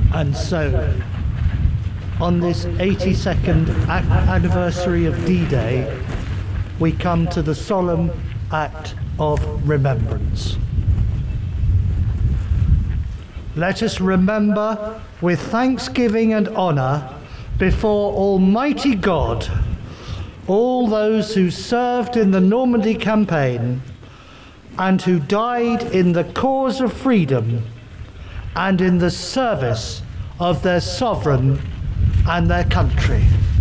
And so, on this 82nd anniversary of D-Day, we come to the solemn act of remembrance. Let us remember with thanksgiving and honour before Almighty God all those who served in the Normandy campaign and who died in the cause of freedom and in the service of their sovereign and their country.